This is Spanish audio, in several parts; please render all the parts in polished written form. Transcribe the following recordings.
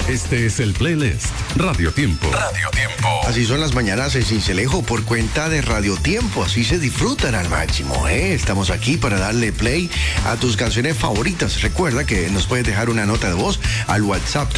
Este es el playlist Radio Tiempo. Radio Tiempo. Así son las mañanas en Sincelejo por cuenta de Radio Tiempo. Así se disfrutan al máximo, ¿eh? Estamos aquí para darle play a tus canciones favoritas. Recuerda que nos puedes dejar una nota de voz al WhatsApp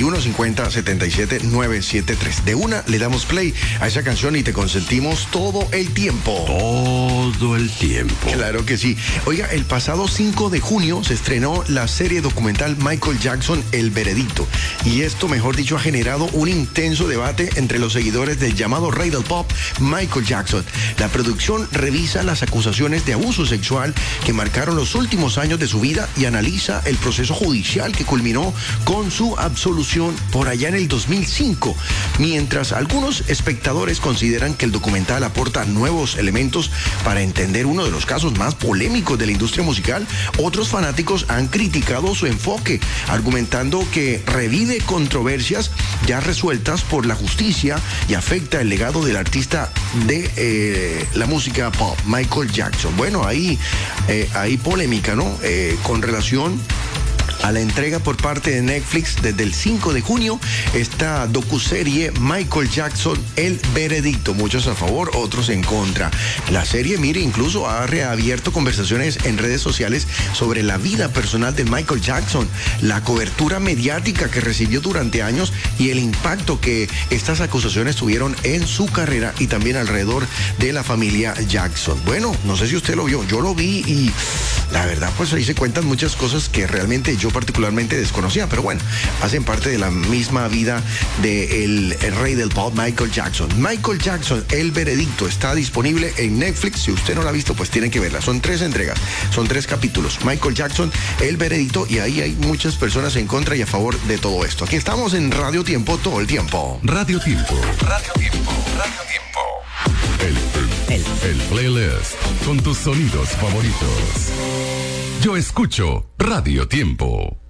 321-50-77-973. De una le damos play a esa canción y te consentimos todo el tiempo. Todo el tiempo. Claro que sí. Oiga, el pasado 5 de junio se estrenó la serie documental Michael Jackson, El Veredicto. Y esto, mejor dicho, ha generado un intenso debate entre los seguidores del llamado rey del pop, Michael Jackson. La producción revisa las acusaciones de abuso sexual que marcaron los últimos años de su vida y analiza el proceso judicial que culminó con su absolución por allá en el 2005. Mientras algunos espectadores consideran que el documental aporta nuevos elementos para entender uno de los casos más polémicos de la industria musical, otros fanáticos han criticado su enfoque, argumentando que revive controversias ya resueltas por la justicia y afecta el legado del artista de la música pop, Michael Jackson. Bueno, hay polémica, ¿no? Con relación a la entrega por parte de Netflix desde el 5 de junio, esta docuserie Michael Jackson, El Veredicto. Muchos a favor, otros en contra. La serie, mire, incluso ha reabierto conversaciones en redes sociales sobre la vida personal de Michael Jackson, la cobertura mediática que recibió durante años y el impacto que estas acusaciones tuvieron en su carrera y también alrededor de la familia Jackson. Bueno, no sé si usted lo vio, yo lo vi y la verdad, pues ahí se cuentan muchas cosas que realmente yo particularmente desconocía, pero bueno, hacen parte de la misma vida del rey del pop, Michael Jackson. Michael Jackson, El Veredicto, está disponible en Netflix. Si usted no la ha visto, pues tiene que verla. Son 3 entregas, son 3 capítulos. Michael Jackson, El Veredicto, y ahí hay muchas personas en contra y a favor de todo esto. Aquí estamos en Radio Tiempo todo el tiempo. Radio Tiempo. Radio Tiempo. Radio Tiempo. El playlist con tus sonidos favoritos. Yo escucho Radio Tiempo.